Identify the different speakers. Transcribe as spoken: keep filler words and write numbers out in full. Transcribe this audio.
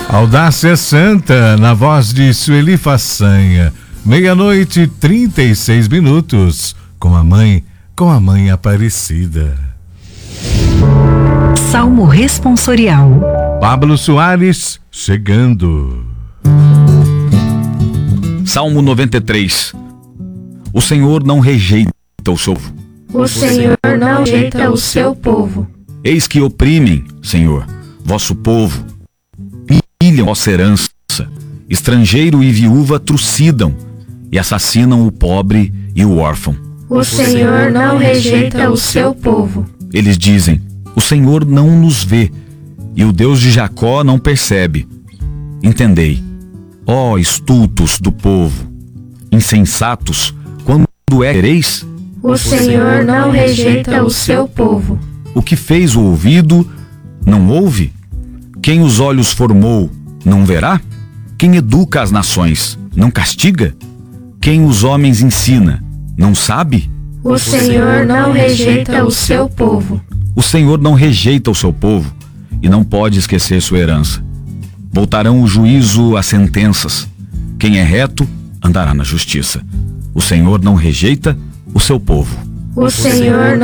Speaker 1: Audácia Santa, na voz de Sueli Façanha. Meia-noite, trinta e seis minutos. Com a mãe, com a mãe Aparecida.
Speaker 2: Salmo responsorial.
Speaker 1: Pablo Soares, chegando.
Speaker 3: Salmo noventa e três. O Senhor não rejeita o seu povo.
Speaker 4: O Senhor não rejeita o seu povo.
Speaker 3: Eis que oprimem, Senhor, vosso povo, pilham vossa herança, estrangeiro e viúva trucidam e assassinam o pobre e o órfão.
Speaker 4: O Senhor não rejeita o seu povo.
Speaker 3: Eles dizem: o Senhor não nos vê, e o Deus de Jacó não percebe. Entendei, ó estultos do povo, insensatos, quando é quereis?
Speaker 4: O Senhor não rejeita o seu povo.
Speaker 3: O que fez o ouvido, não ouve? Quem os olhos formou, não verá? Quem educa as nações, não castiga? Quem os homens ensina, não sabe?
Speaker 4: O Senhor não rejeita o seu povo.
Speaker 3: O Senhor não rejeita o seu povo e não pode esquecer sua herança. Voltarão o juízo às sentenças. Quem é reto, andará na justiça. O Senhor não rejeita o seu povo.
Speaker 4: O Senhor